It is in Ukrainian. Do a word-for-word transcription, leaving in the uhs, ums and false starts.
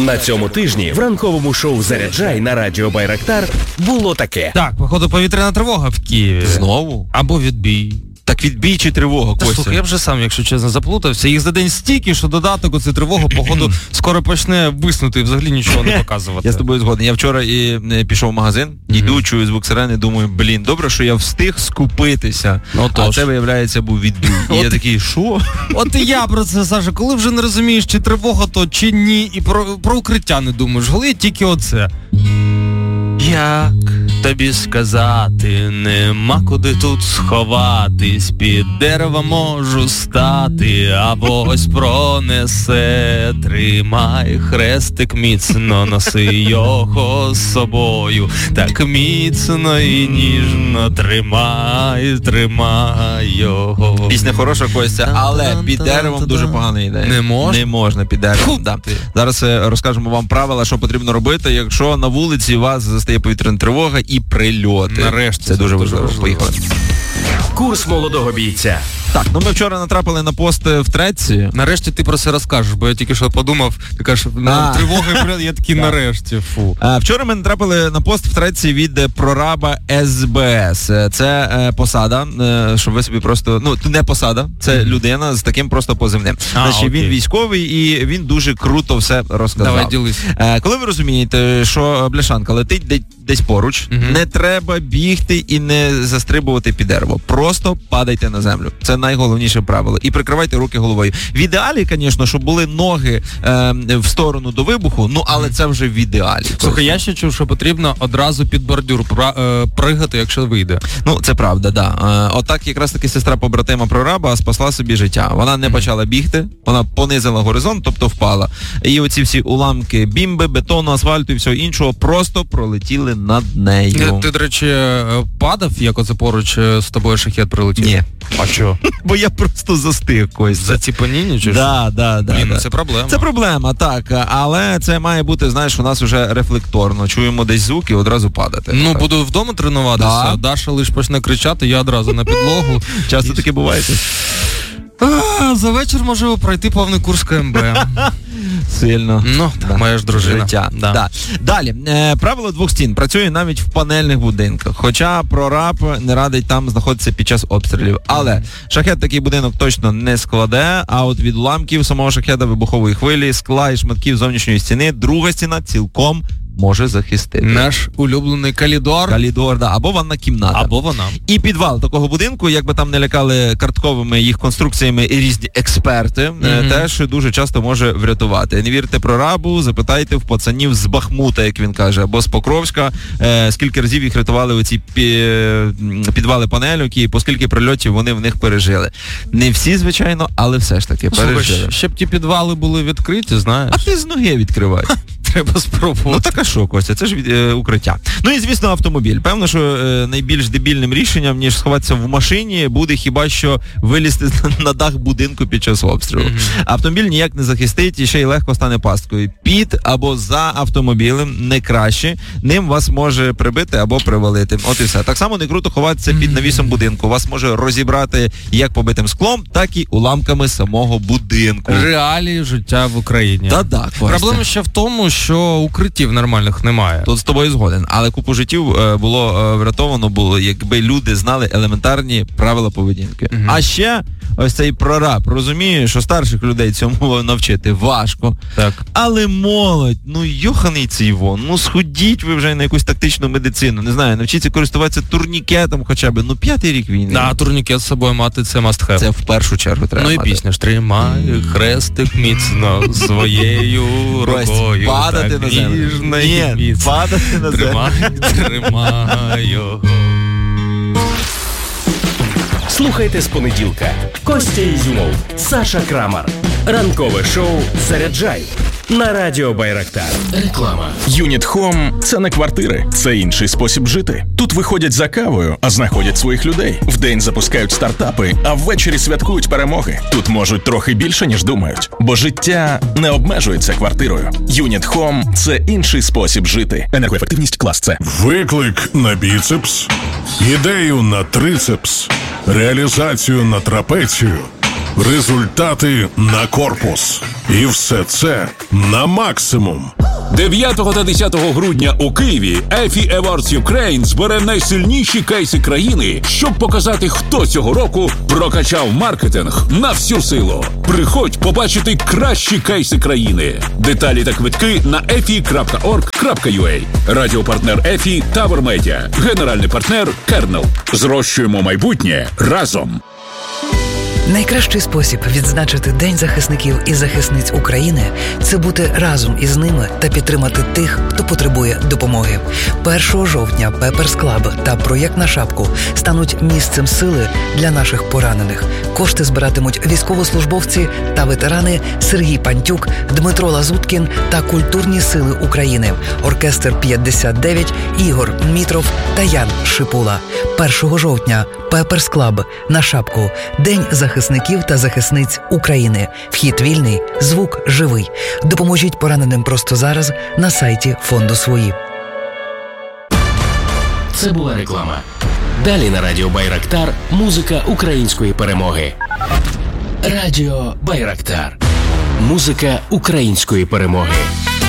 На цьому тижні в ранковому шоу «Заряджай» на радіо Байрактар було таке. Так, походу повітряна тривога в Києві. Знову? Або відбій. Так відбій чи тривога, Та, Костя? слухай, я вже сам, якщо чесно, заплутався. Їх за день стільки, що додаток оце тривога, походу, скоро почне виснути і взагалі нічого не показувати. Я з тобою згоден. Я вчора і пішов в магазин, mm-hmm. іду, чую звук сирени, думаю, блін, добре, що я встиг скупитися. Ну, а це, виявляється, був відбій. І я такий, що? От і я про це, Саша, коли вже не розумієш, чи тривога то, чи ні, і про, про укриття не думаєш, голи тільки оце. Як тобі сказати, нема куди тут сховатись, під дерева можу стати, або ось пронесе, тримай хрестик міцно, носи його з собою, так міцно і ніжно тримай, тримай його. Пісня хороша, Костя, але під деревом дуже погана ідея. Не можна? Не можна під деревом, да. Зараз розкажемо вам правила, що потрібно робити, якщо на вулиці вас застає повітряна тривога і прильоти. Нарешті. Це дуже важливо. важливо. Поїхали. Курс молодого бійця. Так, ну ми вчора натрапили на пост в Треці. Нарешті ти про це розкажеш, бо я тільки що подумав, ти кажеш, на тривоги, я такий нарешті, фу. А, вчора ми натрапили на пост в Треці від прораба ес бе ес. Це е, посада, е, щоб ви собі просто, ну, не посада, це mm-hmm. людина з таким просто позивним. А, Значить, окей. Він військовий і він дуже круто все розказав. Давай, ділись. Е, коли ви розумієте, що бляшанка летить десь, десь поруч, mm-hmm. не треба бігти і не застрибувати під дерево. Просто падайте на землю. Це найголовніше правило. І прикривайте руки головою. В ідеалі, звісно, щоб були ноги е, в сторону до вибуху, ну, але це вже в ідеалі. Слухай, я ще чув, що потрібно одразу під бордюр пра- е, пригати, якщо вийде. Ну, це правда, да. Е, отак якраз таки сестра побратима прораба спасла собі життя. Вона не mm-hmm. почала бігти, вона понизила горизонт, тобто впала. І оці всі уламки бімби, бетону, асфальту і всього іншого просто пролетіли над нею. Ти, ти, до речі, падав, як оце поруч з тобою шахет прилетів? Ні. А чого? Бо я просто застиг, Костя. Заціпаніння чи що? Да, да, да, Блін, да. Це проблема. Це проблема, так. Але це має бути, знаєш, у нас вже рефлекторно. Чуємо десь звук і одразу падати. Ну, так. Буду вдома тренуватися. Да. Даша лиш почне кричати, я одразу на підлогу. Часто таке буває? А, за вечір можу пройти повний курс ка ем бе. Сильно. Ну, да. Моя ж дружина. Життя. Да. Да. Далі. Е, правило двох стін працює навіть в панельних будинках. Хоча прораб не радить там знаходитися під час обстрілів. Але шахет такий будинок точно не складе, а от від уламків самого шахеда, вибухової хвилі, скла і шматків зовнішньої стіни друга стіна цілком може захистити. Наш улюблений калідор. Калідор, да. Або ванна кімната. Або вона. І підвал такого будинку, як би там не лякали картковими їх конструкціями і різні експерти, mm-hmm. теж дуже часто може врятувати. Не вірте прорабу, запитайте в пацанів з Бахмута, як він каже, або з Покровська, е, скільки разів їх рятували оці пі- підвали панельки, і по скільки прильотів вони в них пережили. Не всі, звичайно, але все ж таки пережили. Слухай, щоб ті підвали були відкриті, знаєш. А ти з ноги відкривай. Треба спробувати. Ну так а що, Костя, це ж від, е, укриття. Ну і, звісно, автомобіль. Певно, що е, найбільш дебільним рішенням, ніж сховатися в машині, буде хіба що вилізти на дах будинку під час обстрілу. Mm-hmm. Автомобіль ніяк не захистить і ще й легко стане пасткою. Під або за автомобілем не краще. Ним вас може прибити або привалити. От і все. Так само не круто ховатися під навісом будинку. Вас може розібрати як побитим склом, так і уламками самого будинку. Реалії життя в Україні. Та-да, проблема ще в тому, що укриттів нормальних немає. Тут з тобою згоден. Але купу життів е, було е, врятовано, було, якби люди знали елементарні правила поведінки. Uh-huh. А ще ось цей прораб розуміє, що старших людей цьому навчити важко. Так. Але молодь, ну йоханий цей вон, ну сходіть ви вже на якусь тактичну медицину, не знаю, навчіться користуватися турнікетом хоча б, ну п'ятий рік війни. Да, турнікет з собою мати, це must have. Це в першу чергу треба мати. Ну і мати. пісня ж тримай хрестик міцно своєю рукою. Падати на землю. Ні, падати на землю. Тримай, тримай його. Слухайте з понеділка. Костя Ізюмов, Саша Крамар. Ранкове шоу «Заряджай» на радіо Байрактар. Реклама. Юніт Хом – це не квартири, це інший спосіб жити. Тут виходять за кавою, а знаходять своїх людей. Вдень запускають стартапи, а ввечері святкують перемоги. Тут можуть трохи більше, ніж думають. Бо життя не обмежується квартирою. Юніт Хом – це інший спосіб жити. Енергоефективність клас С. Виклик на біцепс, ідею на трицепс, реалізацію на трапецію. результати на корпус. І все це на максимум. дев'ятого та десятого грудня у Києві ефі Awards Ukraine збере найсильніші кейси країни, щоб показати, хто цього року прокачав маркетинг на всю силу. Приходь побачити кращі кейси країни. Деталі та квитки на ефі крапка орг крапка ю а. Радіопартнер ефі Tower Media. Генеральний партнер Kernel. Зрощуємо майбутнє разом. Найкращий спосіб відзначити День захисників і захисниць України – це бути разом із ними та підтримати тих, хто потребує допомоги. першого жовтня Пеперс Клаб та проєкт «На шапку» стануть місцем сили для наших поранених. Кошти збиратимуть військовослужбовці та ветерани Сергій Пантюк, Дмитро Лазуткін та Культурні сили України, оркестр п'ятдесят дев'ять, Ігор Мітров та Ян Шипула. першого жовтня Пеперс Клаб, «На шапку», День захисників та захисниць України. Вхід вільний, звук живий. Допоможіть пораненим просто зараз на сайті фонду «Свої». Це була реклама. Далі на Радіо Байрактар музика української перемоги. Радіо Байрактар. Музика української перемоги.